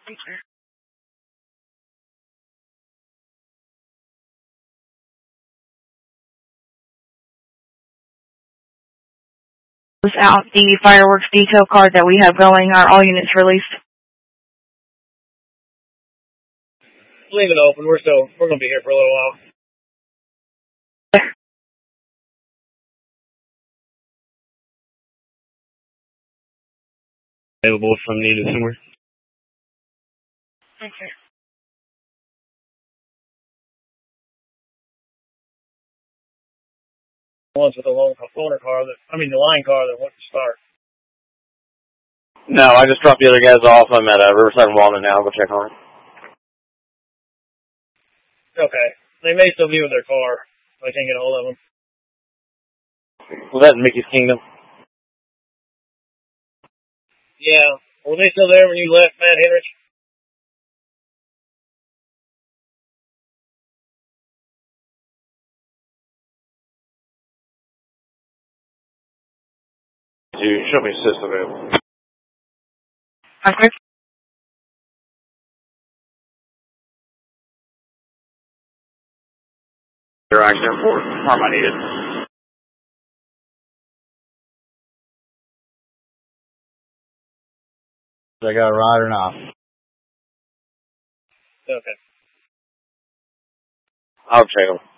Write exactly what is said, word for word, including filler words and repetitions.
Out the fireworks detail card that we have going, are all units released? Leave it open. We're still, we're going to be here for a little while. Available from needed somewhere. Okay. Ones with the loaner car, that, I mean the line car that wants to start. No, I just dropped the other guys off. I'm at uh, Riverside and Walnut now. I'll go check on it. Okay. They may still be with their car. I can't get a hold of them. Was that in Mickey's Kingdom? Yeah. Were they still there when you left, Matt Henrich? Dude, show me system available. Okay. Your accident report. Arm I needed. I got a ride or not? Okay. I'll check them.